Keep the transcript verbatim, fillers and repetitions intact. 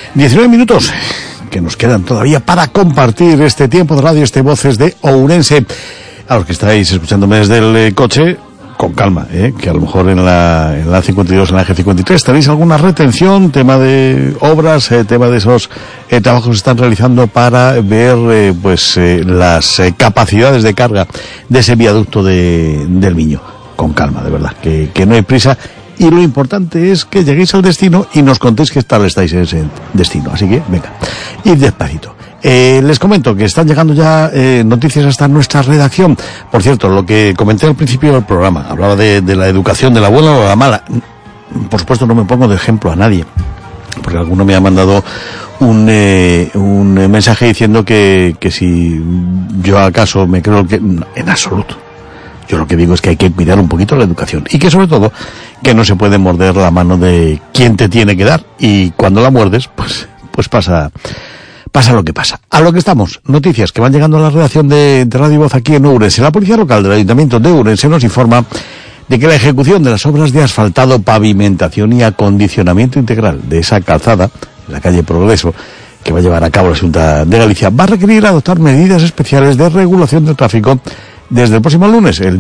diecinueve minutos que nos quedan todavía para compartir este tiempo de radio, este Voces de Ourense. A los que estáis escuchándome desde el eh, coche, con calma, ¿eh? Que a lo mejor en la, en la cincuenta y dos, en la G cincuenta y tres, tenéis alguna retención, tema de obras, eh, tema de esos eh, trabajos que se están realizando para ver eh, pues eh, las eh, capacidades de carga de ese viaducto de, del Miño. Con calma, de verdad, que, que no hay prisa. Y lo importante es que lleguéis al destino y nos contéis qué tal estáis en ese destino. Así que, venga, id despacito. Eh, les comento que están llegando ya eh, noticias hasta nuestra redacción. Por cierto, lo que comenté al principio del programa, hablaba de, de la educación de la buena o la mala. Por supuesto, no me pongo de ejemplo a nadie, porque alguno me ha mandado un eh, un mensaje diciendo que, que si yo acaso me creo que... En absoluto. Yo lo que digo es que hay que mirar un poquito la educación y que sobre todo que no se puede morder la mano de quien te tiene que dar, y cuando la muerdes pues pues pasa pasa lo que pasa. A lo que estamos, noticias que van llegando a la redacción de, de Radio Voz aquí en Ourense. La policía local del Ayuntamiento de Ourense nos informa de que la ejecución de las obras de asfaltado, pavimentación y acondicionamiento integral de esa calzada, la calle Progreso, que va a llevar a cabo la Xunta de Galicia, va a requerir adoptar medidas especiales de regulación del tráfico desde el próximo lunes, el